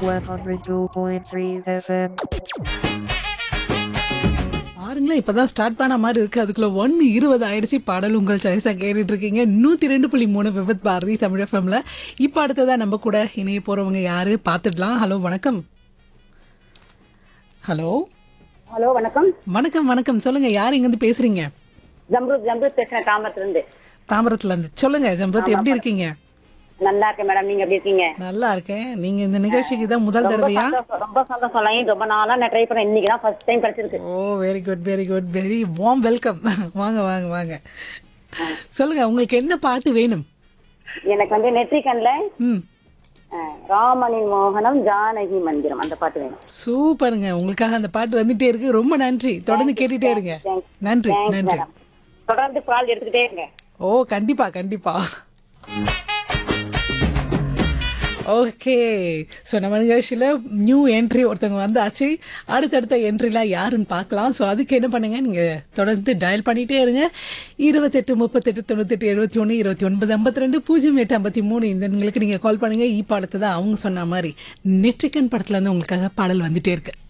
102.3 FM. பாருங்களேன் இப்பதான் start பண்ண மாதிரி இருக்கு. அதுக்குள்ள 1:20 ஆயிடுச்சு. பாடல் உங்கள் சாய்ஸா கேட்டுட்டு இருக்கீங்க 102.3 விபத் பாரதி தமிழ் எஃப்எம்ல. இப்ப அடுத்ததா நம்ம கூட இணைய போறவங்க யாரு பார்த்துடலாம். ஹலோ வணக்கம். ஹலோ ஹலோ வணக்கம். வணக்கம் வணக்கம். சொல்லுங்க யார் இங்க இருந்து பேசுறீங்க? ஜம்ருத் பேசுறேன் தாம்பரத்துல இருந்து. தாம்பரத்துல இருந்து. சொல்லுங்க ஜம்ருத், எப்படி இருக்கீங்க? நல்லா இருக்கேன் மேடம், நீங்க எப்படி இருக்கீங்க? நல்லா இருக்கேன். நீங்க இந்த நிகழ்ச்சிக்கு தான் முதல் ரொம்ப தடவையா? ரொம்ப சந்தோஷம். லைன் ரொம்ப நாளா நான் ட்ரை பண்ணேன், இன்னைக்கு தான் ஃபர்ஸ்ட் டைம் கிடைச்சிருக்கு. ஓ very good very good, very warm welcome. வாங்க வாங்க வாங்க. சொல்லுங்க உங்களுக்கு என்ன பாட்டு வேணும்? எனக்கு வந்து நெற்றிக்கண்ல ம் ராமனின் மோகனம் ஜானகி மந்திரம் அந்த பாட்டு வேணும். சூப்பருங்க. உங்களுக்காக அந்த பாட்டு வந்துட்டே இருக்கு. ரொம்ப நன்றி. தொடர்ந்து கேட்டுட்டே இருங்க. நன்றி நன்றி. தொடர்ந்து கால் எடுத்துக்கிட்டே இருங்க. ஓ கண்டிப்பா கண்டிப்பா. ஓகே, ஸோ நம்ம நிகழ்ச்சியில் நியூ என்ட்ரி ஒருத்தவங்க வந்தாச்சு. அடுத்தடுத்த என்ட்ரிலாம் யாருன்னு பார்க்கலாம். ஸோ அதுக்கு என்ன பண்ணுங்க, நீங்கள் தொடர்ந்து டயல் பண்ணிகிட்டே இருங்க. 28 38 98 71 29 52 08 53 இந்த எண்களுக்கு நீங்கள் கால் பண்ணுங்கள். இப்போ அடுத்ததான் அவங்க சொன்ன மாதிரி நெற்றிக்கன் படத்துலேருந்து உங்களுக்காக பாடல் வந்துட்டே இருக்கு.